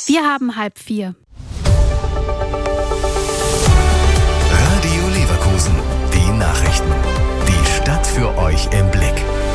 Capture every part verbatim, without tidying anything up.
Wir haben halb vier. Radio Leverkusen, die Nachrichten. Die Stadt für euch im Blick.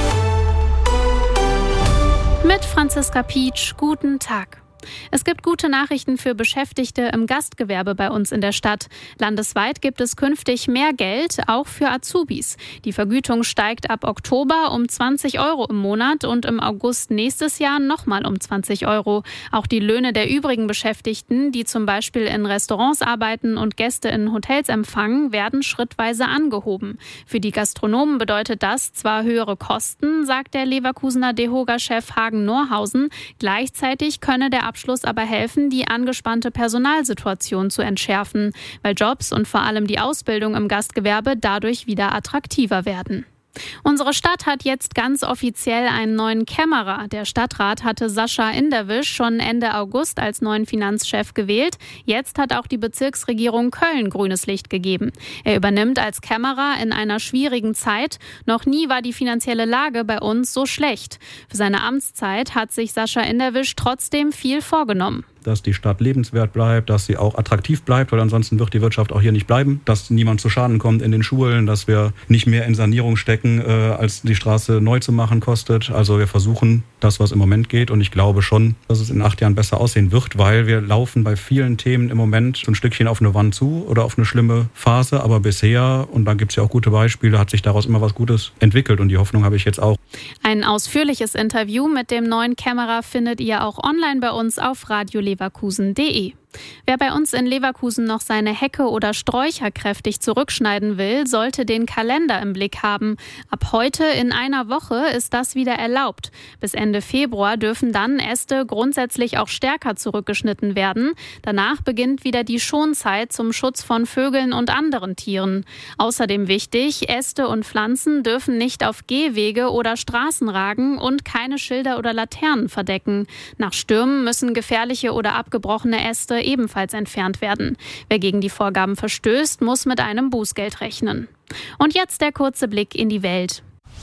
Mit Franziska Pietsch, guten Tag. Es gibt gute Nachrichten für Beschäftigte im Gastgewerbe bei uns in der Stadt. Landesweit gibt es künftig mehr Geld, auch für Azubis. Die Vergütung steigt ab Oktober um zwanzig Euro im Monat und im August nächstes Jahr nochmal um zwanzig Euro. Auch die Löhne der übrigen Beschäftigten, die zum Beispiel in Restaurants arbeiten und Gäste in Hotels empfangen, werden schrittweise angehoben. Für die Gastronomen bedeutet das zwar höhere Kosten, sagt der Leverkusener DEHOGA-Chef Hagen Norhausen. Gleichzeitig könne der Abschluss aber helfen, die angespannte Personalsituation zu entschärfen, weil Jobs und vor allem die Ausbildung im Gastgewerbe dadurch wieder attraktiver werden. Unsere Stadt hat jetzt ganz offiziell einen neuen Kämmerer. Der Stadtrat hatte Sascha Inderwisch schon Ende August als neuen Finanzchef gewählt. Jetzt hat auch die Bezirksregierung Köln grünes Licht gegeben. Er übernimmt als Kämmerer in einer schwierigen Zeit. Noch nie war die finanzielle Lage bei uns so schlecht. Für seine Amtszeit hat sich Sascha Inderwisch trotzdem viel vorgenommen. Dass die Stadt lebenswert bleibt, dass sie auch attraktiv bleibt, weil ansonsten wird die Wirtschaft auch hier nicht bleiben, dass niemand zu Schaden kommt in den Schulen, dass wir nicht mehr in Sanierung stecken, äh, als die Straße neu zu machen kostet. Also wir versuchen das, was im Moment geht, und ich glaube schon, dass es in acht Jahren besser aussehen wird, weil wir laufen bei vielen Themen im Moment so ein Stückchen auf eine Wand zu oder auf eine schlimme Phase, aber bisher, und da gibt es ja auch gute Beispiele, hat sich daraus immer was Gutes entwickelt und die Hoffnung habe ich jetzt auch. Ein ausführliches Interview mit dem neuen Kämmerer findet ihr auch online bei uns auf radio leverkusen punkt de. Wer bei uns in Leverkusen noch seine Hecke oder Sträucher kräftig zurückschneiden will, sollte den Kalender im Blick haben. Ab heute in einer Woche ist das wieder erlaubt. Bis Ende Februar dürfen dann Äste grundsätzlich auch stärker zurückgeschnitten werden. Danach beginnt wieder die Schonzeit zum Schutz von Vögeln und anderen Tieren. Außerdem wichtig, Äste und Pflanzen dürfen nicht auf Gehwege oder Straßen ragen und keine Schilder oder Laternen verdecken. Nach Stürmen müssen gefährliche oder abgebrochene Äste ebenfalls entfernt werden. Wer gegen die Vorgaben verstößt, muss mit einem Bußgeld rechnen. Und jetzt der kurze Blick in die Welt.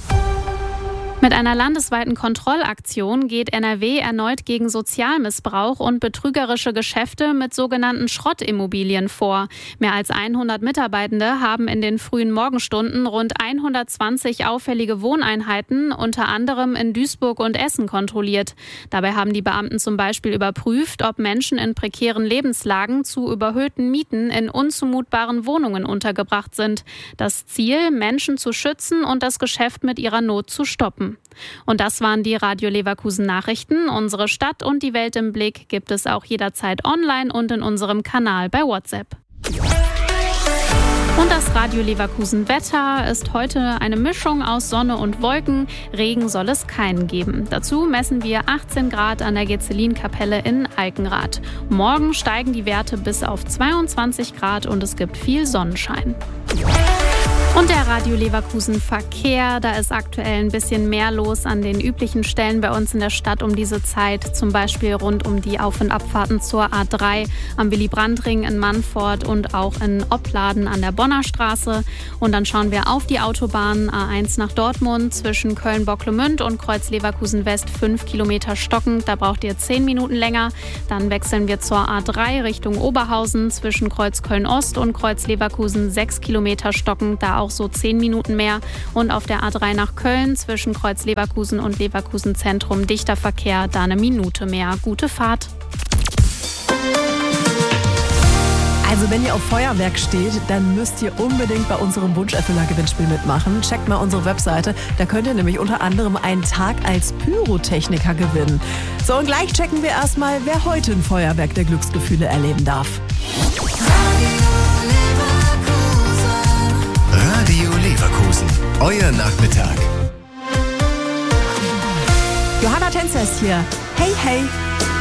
Mit einer landesweiten Kontrollaktion geht N R W erneut gegen Sozialmissbrauch und betrügerische Geschäfte mit sogenannten Schrottimmobilien vor. Mehr als hundert Mitarbeitende haben in den frühen Morgenstunden rund hundertzwanzig auffällige Wohneinheiten, unter anderem in Duisburg und Essen, kontrolliert. Dabei haben die Beamten zum Beispiel überprüft, ob Menschen in prekären Lebenslagen zu überhöhten Mieten in unzumutbaren Wohnungen untergebracht sind. Das Ziel, Menschen zu schützen und das Geschäft mit ihrer Not zu stoppen. Und das waren die Radio Leverkusen Nachrichten. Unsere Stadt und die Welt im Blick gibt es auch jederzeit online und in unserem Kanal bei WhatsApp. Und das Radio Leverkusen Wetter ist heute eine Mischung aus Sonne und Wolken. Regen soll es keinen geben. Dazu messen wir achtzehn Grad an der Gezellinkapelle in Alkenrath. Morgen steigen die Werte bis auf zweiundzwanzig Grad und es gibt viel Sonnenschein. Und der Radio Leverkusen Verkehr, da ist aktuell ein bisschen mehr los an den üblichen Stellen bei uns in der Stadt um diese Zeit. Zum Beispiel rund um die Auf- und Abfahrten zur A drei am Willy-Brandt-Ring in Mannfort und auch in Opladen an der Bonner Straße. Und dann schauen wir auf die Autobahn A eins nach Dortmund zwischen Köln-Bocklemünd und Kreuz Leverkusen West fünf Kilometer stockend. Da braucht ihr zehn Minuten länger. Dann wechseln wir zur A drei Richtung Oberhausen zwischen Kreuz Köln-Ost und Kreuz Leverkusen sechs Kilometer stockend. Da auch so zehn Minuten mehr. Und auf der A drei nach Köln zwischen Kreuz Leverkusen und Leverkusen Zentrum dichter Verkehr, da eine Minute mehr. Gute Fahrt. Also wenn ihr auf Feuerwerk steht, dann müsst ihr unbedingt bei unserem Wunscherfüller-Gewinnspiel mitmachen. Checkt mal unsere Webseite, da könnt ihr nämlich unter anderem einen Tag als Pyrotechniker gewinnen. So, und gleich checken wir erstmal, wer heute ein Feuerwerk der Glücksgefühle erleben darf. Radio Leverkusen, euer Nachmittag. Johanna Tänzer ist hier. Hey, hey.